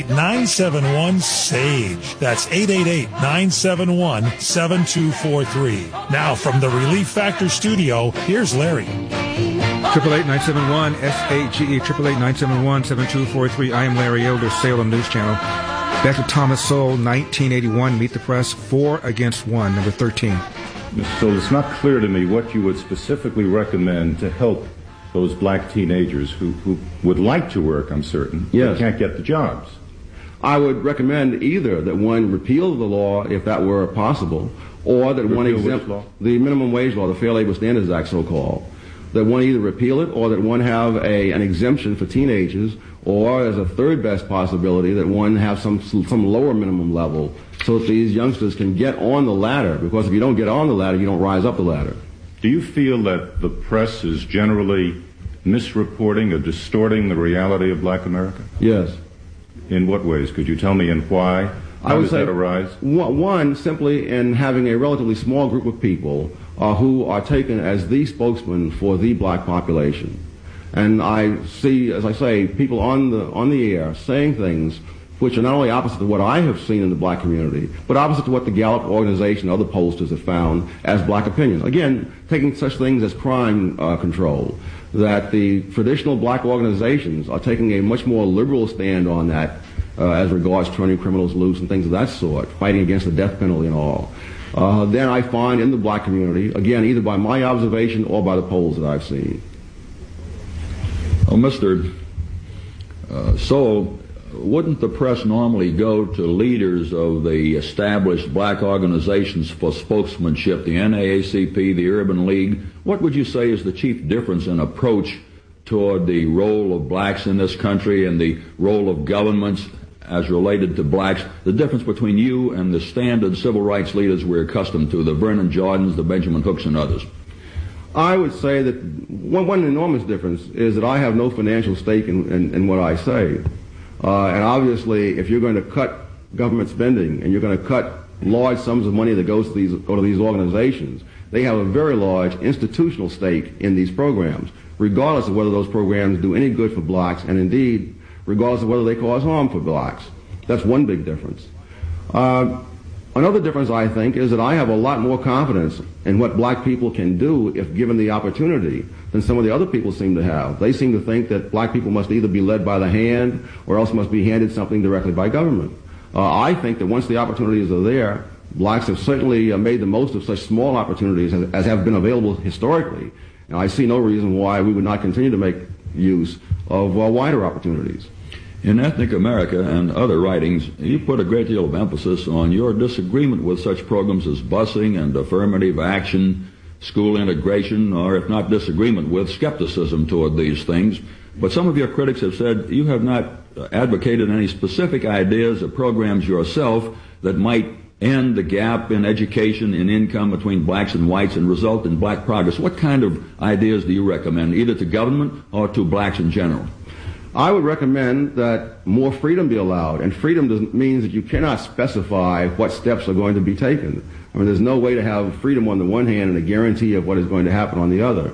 971-SAGE. That's 888-971-7243. Now from the Relief Factor studio, here's Larry. 888-971-SAGE, 888-971-7243. I am Larry Elder, Salem News Channel. Back to Thomas Sowell, 1981, Meet the Press, 4 against 1, number 13. Mr. Sowell, it's not clear to me what you would specifically recommend to help those black teenagers who would like to work, I'm certain, but can't get the jobs. I would recommend either that one repeal the law, if that were possible, or that one exempt the minimum wage law, the Fair Labor Standards Act, so-called. That one either repeal it, or that one have an exemption for teenagers, or as a third best possibility, that one have some lower minimum level, so that these youngsters can get on the ladder. Because if you don't get on the ladder, you don't rise up the ladder. Do you feel that the press is generally misreporting or distorting the reality of black America? Yes. In what ways? Could you tell me and why? How does that arise? One, simply in having a relatively small group of people who are taken as the spokesman for the black population. And I see, as I say, people on the air saying things which are not only opposite to what I have seen in the black community, but opposite to what the Gallup organization and other pollsters have found as black opinions. Again, taking such things as crime control, that the traditional black organizations are taking a much more liberal stand on that as regards turning criminals loose and things of that sort, fighting against the death penalty and all. Then I find in the black community, again, either by my observation or by the polls that I've seen. Oh, Mr. Sowell, wouldn't the press normally go to leaders of the established black organizations for spokesmanship, the NAACP, the Urban League? What would you say is the chief difference in approach toward the role of blacks in this country and the role of governments as related to blacks, the difference between you and the standard civil rights leaders we're accustomed to, the Vernon Jordans, the Benjamin Hooks, and others? I would say that one enormous difference is that I have no financial stake in what I say. And obviously, if you're going to cut government spending and you're going to cut large sums of money that go to these organizations, they have a very large institutional stake in these programs, regardless of whether those programs do any good for blacks, and indeed, regardless of whether they cause harm for blacks. That's one big difference. Another difference, I think, is that I have a lot more confidence in what black people can do if given the opportunity than some of the other people seem to have. They seem to think that black people must either be led by the hand or else must be handed something directly by government. I think that once the opportunities are there, blacks have certainly made the most of such small opportunities as have been available historically. And I see no reason why we would not continue to make use of wider opportunities. In Ethnic America and other writings, you put a great deal of emphasis on your disagreement with such programs as busing and affirmative action, school integration, or if not disagreement with, skepticism toward these things. But some of your critics have said you have not advocated any specific ideas or programs yourself that might end the gap in education and income between blacks and whites and result in black progress. What kind of ideas do you recommend, either to government or to blacks in general? I would recommend that more freedom be allowed, and freedom means that you cannot specify what steps are going to be taken. I mean, there's no way to have freedom on the one hand and a guarantee of what is going to happen on the other.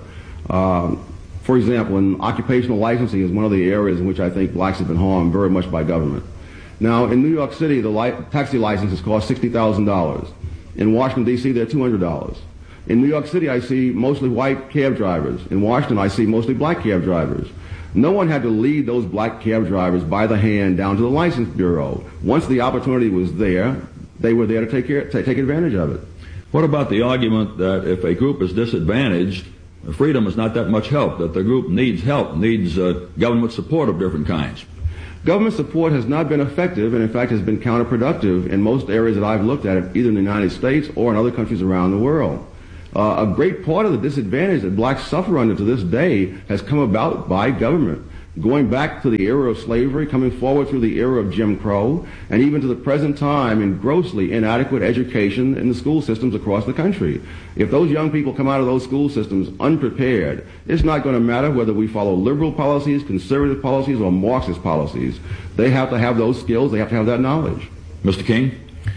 For example, in occupational licensing is one of the areas in which I think blacks have been harmed very much by government. Now, in New York City, the taxi licenses cost $60,000. In Washington, D.C., they're $200. In New York City, I see mostly white cab drivers. In Washington, I see mostly black cab drivers. No one had to lead those black cab drivers by the hand down to the license bureau. Once the opportunity was there, they were there to take advantage of it. What about the argument that if a group is disadvantaged, freedom is not that much help, that the group needs help, needs government support of different kinds? Government support has not been effective, and in fact has been counterproductive in most areas that I've looked at, either in the United States or in other countries around the world. A great part of the disadvantage that blacks suffer under to this day has come about by government. Going back to the era of slavery, coming forward through the era of Jim Crow, and even to the present time in grossly inadequate education in the school systems across the country. If those young people come out of those school systems unprepared, it's not going to matter whether we follow liberal policies, conservative policies, or Marxist policies. They have to have those skills, they have to have that knowledge. Mr. King?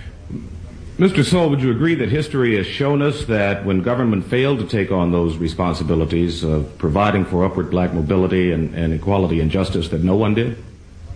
Mr. Sowell, would you agree that history has shown us that when government failed to take on those responsibilities of providing for upward black mobility and equality and justice, that no one did?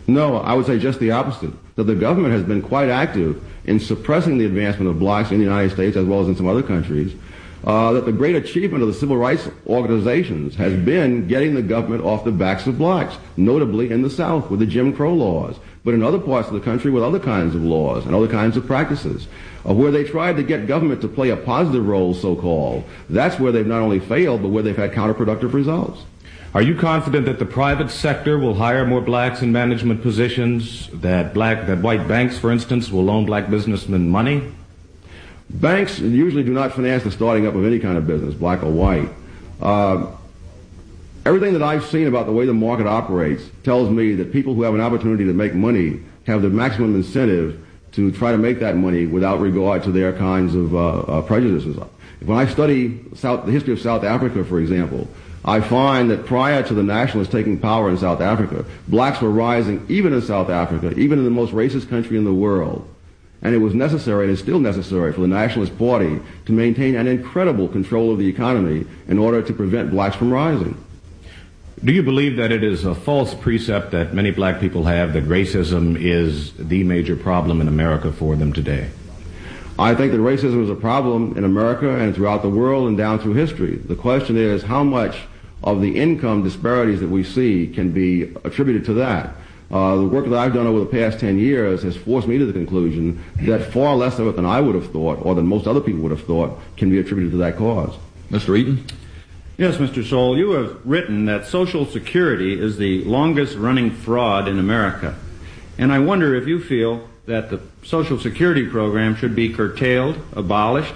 No, I would say just the opposite, that the government has been quite active in suppressing the advancement of blacks in the United States as well as in some other countries, that the great achievement of the civil rights organizations has been getting the government off the backs of blacks, notably in the South with the Jim Crow laws, but in other parts of the country with other kinds of laws and other kinds of practices. Where they tried to get government to play a positive role, so-called, that's where they've not only failed, but where they've had counterproductive results. Are you confident that the private sector will hire more blacks in management positions, that white banks, for instance, will loan black businessmen money? Banks usually do not finance the starting up of any kind of business, black or white. Everything that I've seen about the way the market operates tells me that people who have an opportunity to make money have the maximum incentive to try to make that money without regard to their kinds of prejudices. When I study the history of South Africa, for example, I find that prior to the nationalists taking power in South Africa, blacks were rising even in South Africa, even in the most racist country in the world. And it was necessary, and is still necessary, for the Nationalist Party to maintain an incredible control of the economy in order to prevent blacks from rising. Do you believe that it is a false precept that many black people have that racism is the major problem in America for them today? I think that racism is a problem in America and throughout the world and down through history. The question is how much of the income disparities that we see can be attributed to that. The work that I've done over the past 10 years has forced me to the conclusion that far less of it than I would have thought, or than most other people would have thought, can be attributed to that cause. Mr. Eaton? Yes, Mr. Soule, you have written that Social Security is the longest-running fraud in America. And I wonder if you feel that the Social Security program should be curtailed, abolished?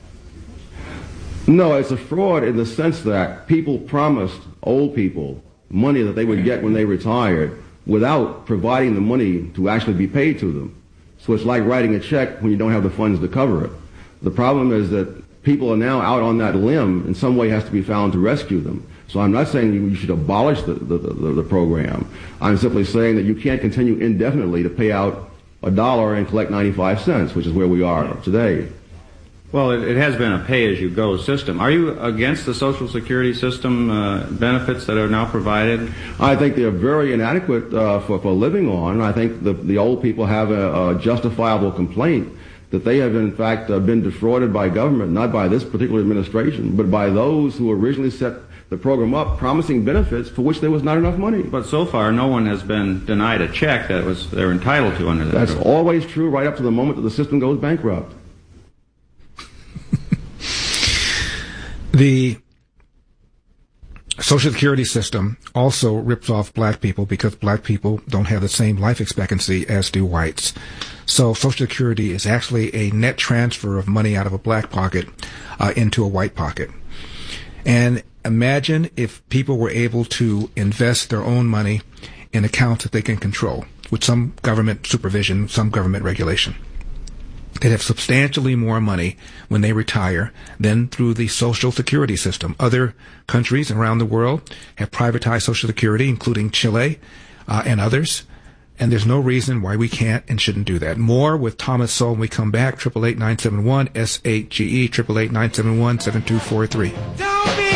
No, it's a fraud in the sense that people promised old people money that they would get when they retired without providing the money to actually be paid to them. So it's like writing a check when you don't have the funds to cover it. The problem is that people are now out on that limb, and some way has to be found to rescue them. So I'm not saying you should abolish the program. I'm simply saying that you can't continue indefinitely to pay out $1 and collect 95 cents, which is where we are today. Well, it has been a pay-as-you-go system. Are you against the Social Security system benefits that are now provided? I think they're very inadequate for living on. I think the old people have a justifiable complaint that they have, in fact, been defrauded by government, not by this particular administration, but by those who originally set the program up, promising benefits for which there was not enough money. But so far, no one has been denied a check that they're entitled to under that. That's always true right up to the moment that the system goes bankrupt. The Social Security system also rips off black people because black people don't have the same life expectancy as do whites. So Social Security is actually a net transfer of money out of a black pocket into a white pocket. And imagine if people were able to invest their own money in accounts that they can control with some government supervision, some government regulation. They'd have substantially more money when they retire than through the Social Security system. Other countries around the world have privatized Social Security, including Chile and others. And there's no reason why we can't and shouldn't do that. More with Thomas Sowell when we come back. 888-971-SHGE, 888-971-7243.